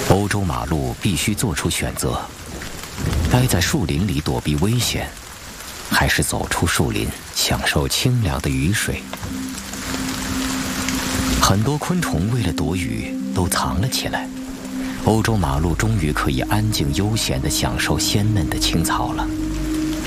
欧洲马路必须做出选择：待在树林里躲避危险，还是走出树林享受清凉的雨水。很多昆虫为了躲雨都藏了起来，欧洲马路终于可以安静悠闲地享受鲜嫩的青草了。